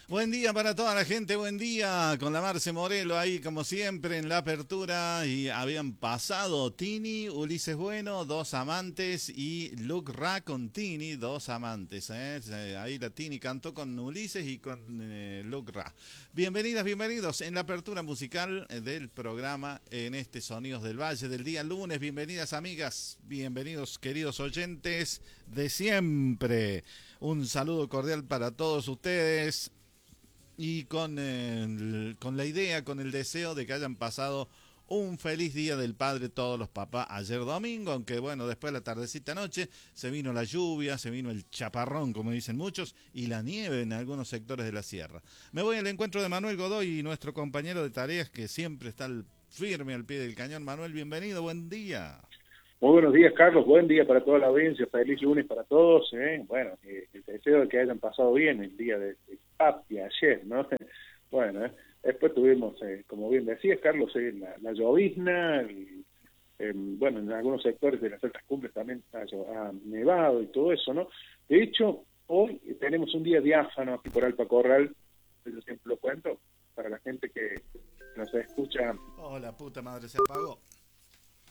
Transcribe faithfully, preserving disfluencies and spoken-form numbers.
Buen día para toda la gente, buen día con la Marce Morelo ahí como siempre en la apertura y habían pasado Tini, Ulises Bueno, dos amantes y Luke Ra con Tini, dos amantes. ¿eh? Ahí la Tini cantó con Ulises y con eh, Luke Ra. Bienvenidas, bienvenidos en la apertura musical del programa en este Sonidos del Valle del día lunes. Bienvenidas amigas, bienvenidos queridos oyentes de siempre. Un saludo cordial para todos ustedes. Y con, el, con la idea, con el deseo de que hayan pasado un feliz día del padre todos los papás ayer domingo, aunque bueno, después de la tardecita noche se vino la lluvia, se vino el chaparrón, como dicen muchos, y la nieve en algunos sectores de la sierra. Me voy al encuentro de Manuel Godoy, nuestro compañero de tareas que siempre está al, firme al pie del cañón. Manuel, bienvenido, buen día. Muy buenos días, Carlos. Buen día para toda la audiencia. Feliz lunes para todos. ¿eh? Bueno, eh, el deseo de que hayan pasado bien el día de, de Papi ayer, ¿no? Bueno, eh, después tuvimos, eh, como bien decías, Carlos, eh, la, la llovizna, el, eh, bueno, en algunos sectores de las altas cumbres también ha, ha nevado y todo eso, ¿no? De hecho, hoy tenemos un día diáfano aquí por Alpa Corral, yo siempre lo cuento, para la gente que nos escucha. Oh, la puta madre, se apagó.